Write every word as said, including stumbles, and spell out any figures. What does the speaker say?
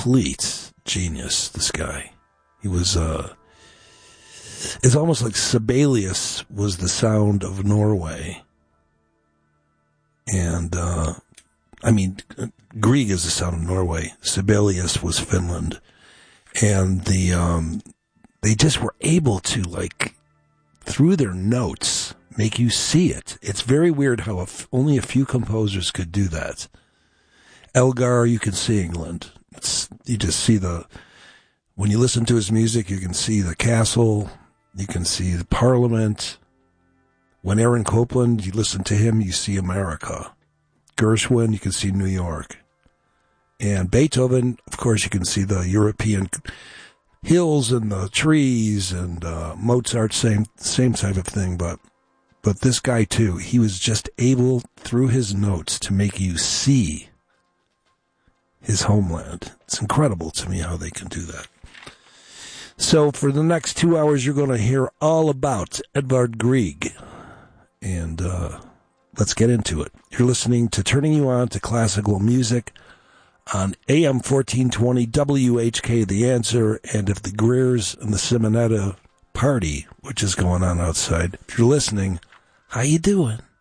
complete genius, this guy. He was, uh, it's almost like Sibelius was the sound of Norway. And, uh, I mean, Grieg is the sound of Norway. Sibelius was Finland. And the, um, they just were able to, like, through their notes, make you see it. It's very weird how a f- only a few composers could do that. Elgar, you can see England. It's, you just see the, when you listen to his music, you can see the castle, you can see the parliament. When Aaron Copland, you listen to him, you see America. Gershwin, you can see New York. And Beethoven, of course, you can see the European hills and the trees, and uh, Mozart, same same type of thing. But but this guy too, he was just able through his notes to make you see his homeland. It's incredible to me how they can do that. So for the next two hours, you're going to hear all about Edvard Grieg, and uh, let's get into it. You're listening to Turning You On to Classical Music on A M fourteen twenty W H K The Answer, and if the Greers and the Simonetta party, which is going on outside, if you're listening, how you doing?